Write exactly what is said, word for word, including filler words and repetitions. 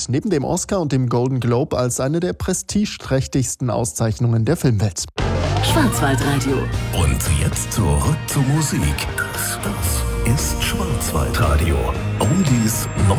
gilt neben dem Oscar und dem Golden Globe als eine der prestigeträchtigsten Auszeichnungen der Filmwelt. Schwarzwaldradio. Und jetzt zurück zur Musik. Das, das ist Schwarzwaldradio. Oldies